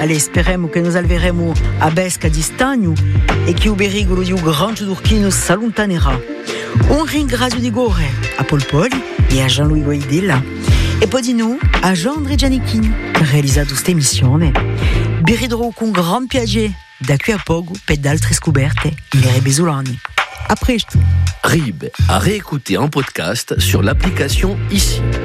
Allez, speriamo che nos alveremo a Besca di Stagno e che il pericolo di un grande d'Urchino s'allontanerà. Un ringrazio di gore a Paul Poli e a Jean-Louis Guaidella e poi di noi a Jean-André Giannichini che ha realizzato questa emissione. Vi ridrò con gran piacere da qui a poco per altre scoperte in ere besolani. A presto. RIB à réécouter en podcast sur l'application ICI.